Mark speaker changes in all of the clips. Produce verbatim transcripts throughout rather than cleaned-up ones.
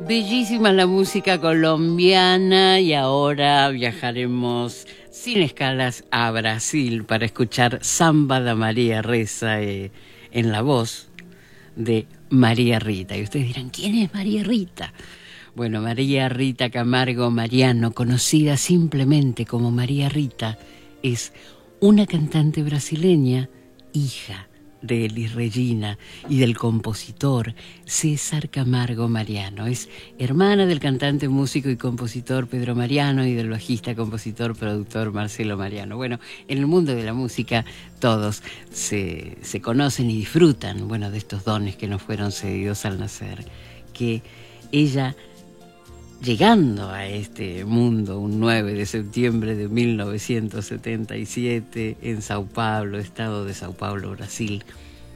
Speaker 1: Bellísima la música colombiana y ahora viajaremos sin escalas a Brasil para escuchar Samba da María Reza eh, en la voz de María Rita. Y ustedes dirán, ¿quién es María Rita? Bueno, María Rita Camargo Mariano, conocida simplemente como María Rita, es una cantante brasileña, hija de Elis Regina y del compositor César Camargo Mariano. Es hermana del cantante, músico y compositor Pedro Mariano y del bajista, compositor, productor Marcelo Mariano. Bueno, en el mundo de la música todos se, se conocen y disfrutan, bueno, de estos dones que nos fueron cedidos al nacer. Que ella, llegando a este mundo un nueve de septiembre de mil novecientos setenta y siete en Sao Paulo, estado de Sao Paulo, Brasil,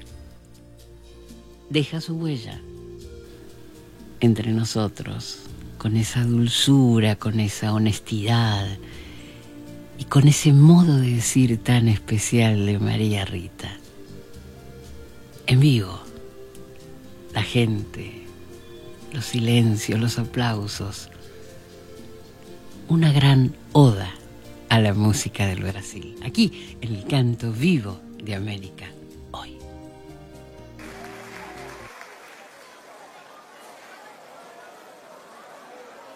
Speaker 1: deja su huella entre nosotros, con esa dulzura, con esa honestidad y con ese modo de decir tan especial de María Rita. En vivo, la gente, los silencios, los aplausos, una gran oda a la música del Brasil, aquí en el Canto Vivo de América, hoy.